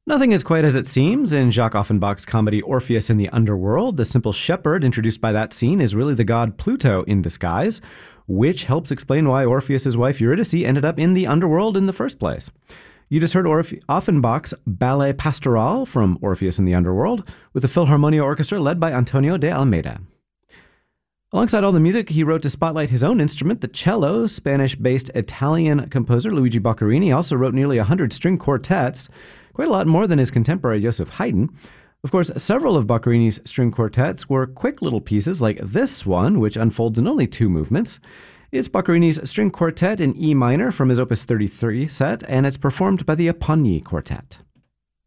Nothing is quite as it seems. In Jacques Offenbach's comedy Orpheus in the Underworld, the simple shepherd introduced by that scene is really the god Pluto in disguise, which helps explain why Orpheus's wife Eurydice ended up in the underworld in the first place. You just heard Offenbach's Ballet Pastoral from Orpheus in the Underworld, with the Philharmonia Orchestra led by Antonio de Almeida. Alongside all the music, he wrote to spotlight his own instrument, the cello. Spanish-based Italian composer Luigi Boccherini also wrote nearly 100 string quartets, quite a lot more than his contemporary Joseph Haydn. Of course, several of Boccherini's string quartets were quick little pieces like this one, which unfolds in only 2 movements. It's Boccherini's string quartet in E minor from his Opus 33 set, and it's performed by the Apogni Quartet.